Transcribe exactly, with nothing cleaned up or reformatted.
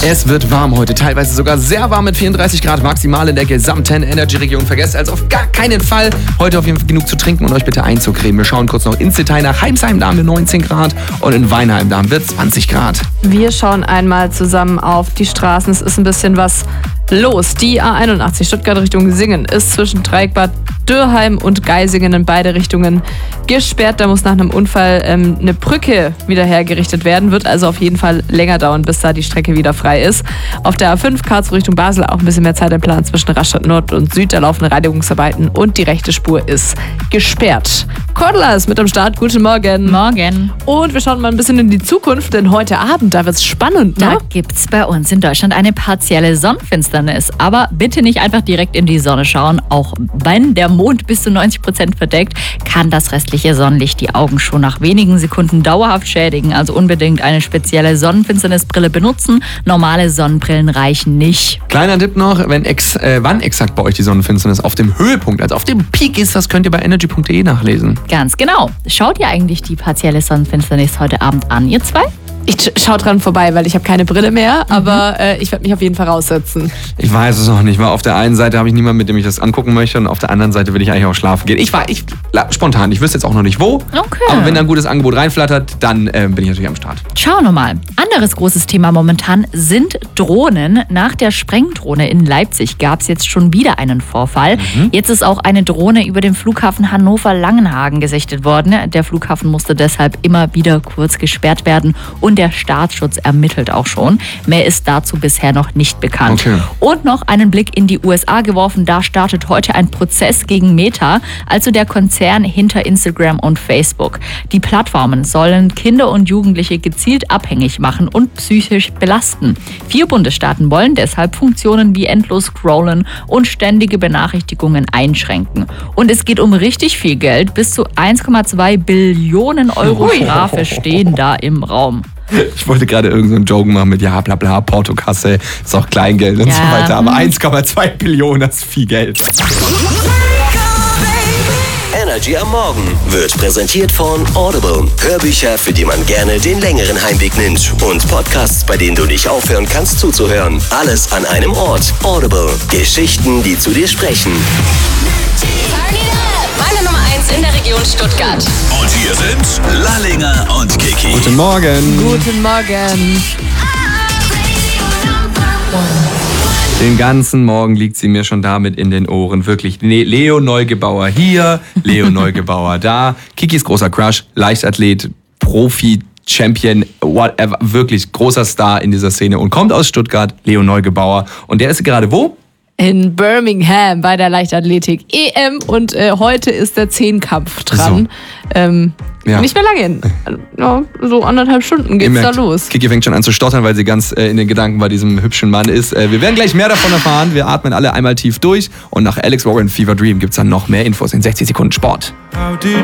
Es wird warm heute, teilweise sogar sehr warm mit vierunddreißig Grad maximal in der gesamten Energy-Region. Vergesst also auf gar keinen Fall, heute auf jeden Fall genug zu trinken und euch bitte einzucremen. Wir schauen kurz noch ins Detail nach Heimsheim, da haben wir neunzehn Grad und in Weinheim, da haben wir zwanzig Grad. Wir schauen einmal zusammen auf die Straßen. Es ist ein bisschen was los. Die A einundachtzig Stuttgart Richtung Singen ist zwischen Dreieckbad Dürrheim und Geisingen in beide Richtungen gesperrt. Da muss nach einem Unfall ähm, eine Brücke wieder hergerichtet werden. Wird also auf jeden Fall länger dauern, bis da die Strecke wieder frei ist. Auf der A fünf Karlsruhe Richtung Basel auch ein bisschen mehr Zeit im Plan zwischen Rastatt Nord und Süd. Da laufen Reinigungsarbeiten und die rechte Spur ist gesperrt. Cordula ist mit am Start. Guten Morgen. Morgen. Und wir schauen mal ein bisschen in die Zukunft, denn heute Abend, da wird es spannend, ne? Da gibt's bei uns in Deutschland eine partielle Sonnenfinsternis. Aber bitte nicht einfach direkt in die Sonne schauen. Auch wenn der Mond bis zu neunzig Prozent verdeckt, kann das restliche Sonnenlicht die Augen schon nach wenigen Sekunden dauerhaft schädigen. Also unbedingt eine spezielle Sonnenfinsternisbrille benutzen. Normale Sonnenbrillen reichen nicht. Kleiner Tipp noch, wenn ex, äh, wann exakt bei euch die Sonnenfinsternis auf dem Höhepunkt, also auf dem Peak ist, das könnt ihr bei energy punkt de nachlesen. Ganz genau. Schaut ihr eigentlich die partielle Sonnenfinsternis heute Abend an, ihr zwei? Ich schau dran vorbei, weil ich habe keine Brille mehr, mhm. aber äh, ich werde mich auf jeden Fall raussetzen. Ich weiß es noch nicht, weil auf der einen Seite habe ich niemanden, mit dem ich das angucken möchte und auf der anderen Seite will ich eigentlich auch schlafen gehen. Ich war ich, spontan, ich wüsste jetzt auch noch nicht wo, okay. aber wenn da ein gutes Angebot reinflattert, dann äh, bin ich natürlich am Start. Schauen wir mal. Anderes großes Thema momentan sind Drohnen. Nach der Sprengdrohne in Leipzig gab es jetzt schon wieder einen Vorfall. Mhm. Jetzt ist auch eine Drohne über dem Flughafen Hannover-Langenhagen gesichtet worden. Der Flughafen musste deshalb immer wieder kurz gesperrt werden und der Staatsschutz ermittelt auch schon. Mehr ist dazu bisher noch nicht bekannt. Okay. Und noch einen Blick in die U S A geworfen. Da startet heute ein Prozess gegen Meta, also der Konzern hinter Instagram und Facebook. Die Plattformen sollen Kinder und Jugendliche gezielt abhängig machen und psychisch belasten. Vier Bundesstaaten wollen deshalb Funktionen wie endlos Scrollen und ständige Benachrichtigungen einschränken. Und es geht um richtig viel Geld. Bis zu eins Komma zwei Billionen Euro Strafe stehen da im Raum. Ich wollte gerade irgendeinen so einen Joke machen mit ja, bla bla, Portokasse, ist auch Kleingeld und ja. so weiter. Aber eins Komma zwei Billionen, das ist viel Geld. Energy am Morgen wird präsentiert von Audible. Hörbücher, für die man gerne den längeren Heimweg nimmt. Und Podcasts, bei denen du nicht aufhören kannst zuzuhören. Alles an einem Ort. Audible. Geschichten, die zu dir sprechen. Meine Nummer eins in der Region Stuttgart. Und hier sind Lallinger und Kiki. Guten Morgen. Guten Morgen. Den ganzen Morgen liegt sie mir schon damit in den Ohren. Wirklich. Leo Neugebauer hier, Leo Neugebauer da. Kikis großer Crush, Leichtathlet, Profi, Champion, whatever. Wirklich großer Star in dieser Szene und kommt aus Stuttgart, Leo Neugebauer. Und der ist gerade wo? In Birmingham bei der Leichtathletik E M und äh, heute ist der Zehnkampf dran. So. Ähm, ja. Nicht mehr lange hin. Ja, so anderthalb Stunden geht's da los. Kiki fängt schon an zu stottern, weil sie ganz äh, in den Gedanken bei diesem hübschen Mann ist. Äh, wir werden gleich mehr davon erfahren. Wir atmen alle einmal tief durch und nach Alex Warren Fever Dream gibt's dann noch mehr Infos in sechzig Sekunden Sport.